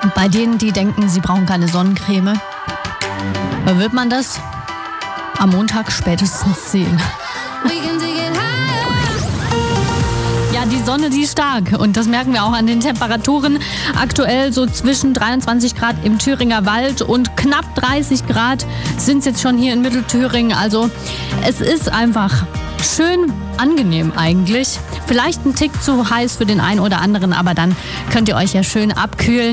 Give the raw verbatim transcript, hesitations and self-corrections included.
Bei denen, die denken, sie brauchen keine Sonnencreme, wird man das am Montag spätestens sehen. Ja, die Sonne, die ist stark und das merken wir auch an den Temperaturen. Aktuell so zwischen dreiundzwanzig Grad im Thüringer Wald und knapp dreißig Grad sind es jetzt schon hier in Mittelthüringen. Also es ist einfach schön angenehm eigentlich. Vielleicht ein Tick zu heiß für den einen oder anderen, aber dann könnt ihr euch ja schön abkühlen.